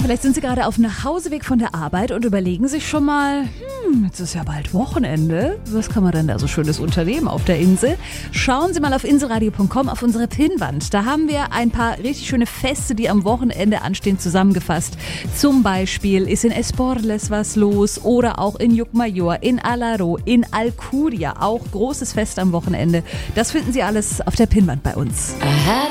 Vielleicht sind Sie gerade auf dem Nachhauseweg von der Arbeit und überlegen sich schon mal, jetzt ist ja bald Wochenende. Was kann man denn da so Schönes unternehmen auf der Insel? Schauen Sie mal auf inselradio.com auf unsere Pinnwand. Da haben wir ein paar richtig schöne Feste, die am Wochenende anstehen, zusammengefasst. Zum Beispiel ist in Esporles was los oder auch in Llucmajor, in Alaró, in Alcúdia. Auch großes Fest am Wochenende. Das finden Sie alles auf der Pinnwand bei uns.